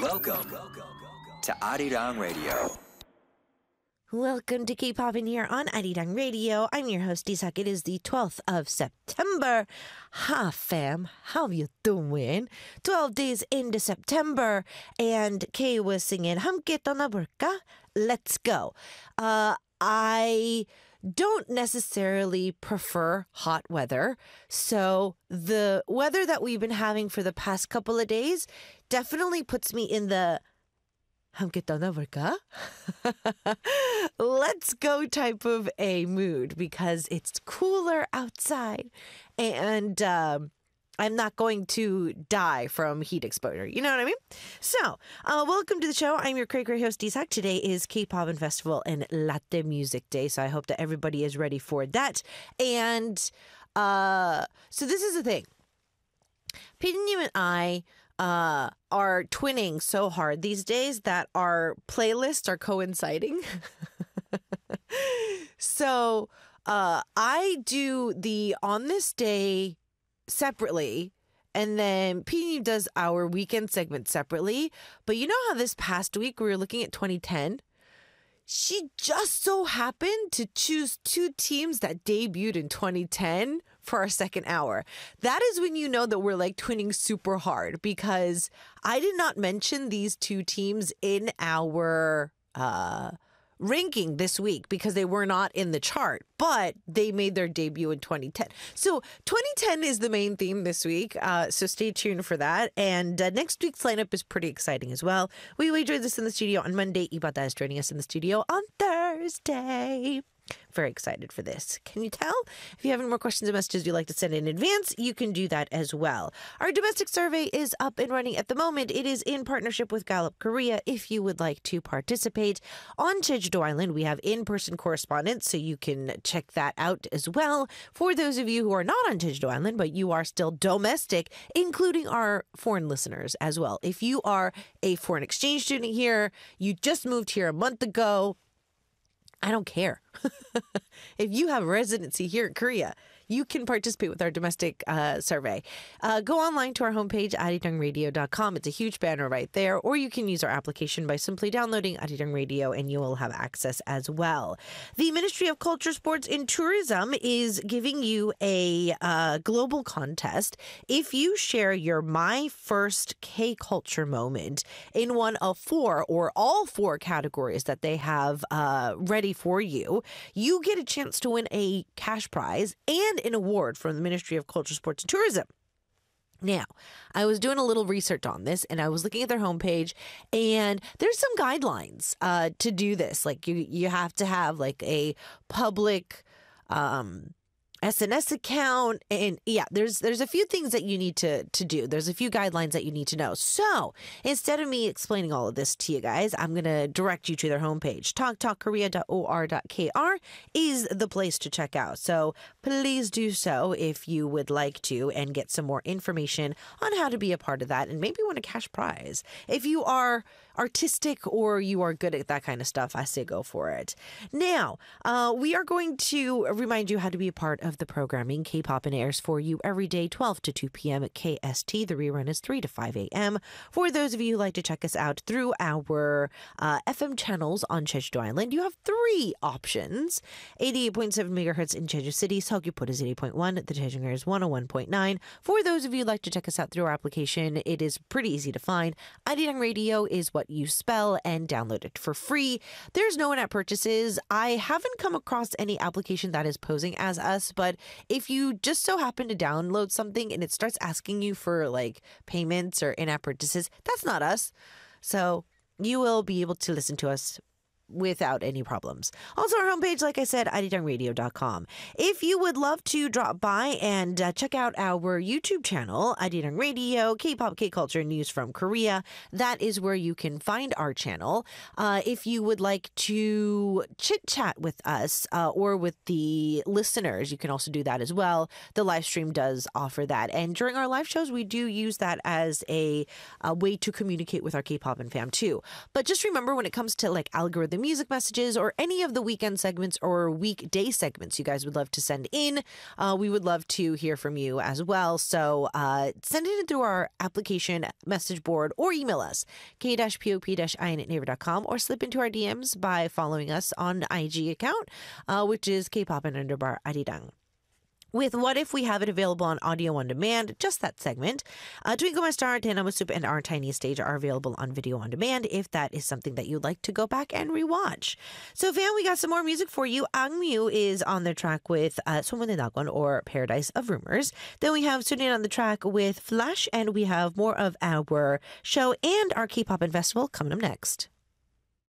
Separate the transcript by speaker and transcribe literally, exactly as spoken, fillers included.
Speaker 1: Welcome to Arirang Radio.
Speaker 2: Welcome to K-Pop in here on Arirang Radio. I'm your host, Isak. It is the twelfth of September. Hi, fam. How you doing? twelve days into September, and Kay was singing 함께 떠나볼까? Let's go. Uh, I don't necessarily prefer hot weather, so the weather that we've been having for the past couple of days definitely puts me in the 함께 떠나볼까? Let's go type of a mood because it's cooler outside and um, I'm not going to die from heat exposure. You know what I mean? So, uh, welcome to the show. I'm your cray cray host, Isak. Today is K-Pop and Festival and Latte Music Day, so I hope that everybody is ready for that. And uh, so this is the thing. 피디님 and I uh, are twinning so hard these days that our playlists are coinciding. So uh, I do the On This Day separately, and then P D does our weekend segment separately. But you know how this past week we were looking at twenty ten? She just so happened to choose two teams that debuted in twenty ten for our second hour. That is when you know that we're like twinning super hard, because I did not mention these two teams in our uh ranking this week because they were not in the chart, but they made their debut in twenty ten. So twenty ten is the main theme this week, uh, so stay tuned for that. And uh, next week's lineup is pretty exciting as well. We will enjoy this in the studio on Monday. Ibata is joining us in the studio on Thursday. Very excited for this. Can you tell? If you have any more questions or messages you'd like to send in advance, you can do that as well. Our domestic survey is up and running at the moment. It is in partnership with Gallup Korea. If you would like to participate on Jeju-do Island, we have in-person correspondence, so you can check that out as well. For those of you who are not on Jeju-do Island, but you are still domestic, including our foreign listeners as well. If you are a foreign exchange student here, you just moved here a month ago, I don't care. If you have residency here in Korea, you can participate with our domestic uh, survey. Uh, go online to our homepage, arirang radio dot com. It's a huge banner right there. Or you can use our application by simply downloading Arirang Radio, and you will have access as well. The Ministry of Culture, Sports, and Tourism is giving you a uh, global contest. If you share your My First K-Culture moment in one of four or all four categories that they have uh, ready for you, you get a chance to win a cash prize and an award from the Ministry of Culture, Sports, and Tourism. Now, I was doing a little research on this, and I was looking at their homepage, and there's some guidelines uh, to do this. Like, you, you have to have, like, a public um, S N S account, and yeah, there's there's a few things that you need to, to do. There's a few guidelines that you need to know. So instead of me explaining all of this to you guys, I'm going to direct you to their homepage. talk talk korea dot o r dot k r is the place to check out. So please do so if you would like to and get some more information on how to be a part of that and maybe win a cash prize. If you are artistic or you are good at that kind of stuff, I say go for it. Now, uh, we are going to remind you how to be a part of the programming. K-Pop and airs for you every day, twelve to two p.m. at K S T. The rerun is three to five a.m. For those of you who like to check us out through our uh, F M channels on Jeju-do Island, you have three options. eighty-eight point seven megahertz in Jeju City, Seogwipo is eighty point one, the Daejeon area is one oh one point nine. For those of you who like to check us out through our application, it is pretty easy to find. Arirang Radio is what you spell, and download it for free. There's no in-app purchases. I haven't come across any application that is posing as us, but if you just so happen to download something and it starts asking you for like payments or in-app purchases, that's not us. So you will be able to listen to us without any problems. Also, our homepage, like I said, arirang radio dot com. If you would love to drop by and uh, check out our YouTube channel, Arirang Radio, K-Pop, K-Culture News from Korea, that is where you can find our channel. Uh, if you would like to chit-chat with us uh, or with the listeners, you can also do that as well. The live stream does offer that. And during our live shows, we do use that as a, a way to communicate with our K-Pop and fam too. But just remember, when it comes to like algorithm music messages or any of the weekend segments or weekday segments you guys would love to send in. Uh, we would love to hear from you as well. So uh, send it in through our application message board or email us, k-pop-in at naver dot com, or slip into our D Ms by following us on the I G account, uh, which is kpopin underbar arirang. With What If, we have it available on audio on demand, just that segment. Uh, Twinkle My Star, Tenamamusup, and Our Tiny Stage are available on video on demand if that is something that you'd like to go back and rewatch. So, fam, we got some more music for you. Angmyu is on the track with uh, 소문의 낙원, or Paradise of Rumors. Then we have Sunin on the track with Flash, and we have more of our show and our K-pop and festival coming up next.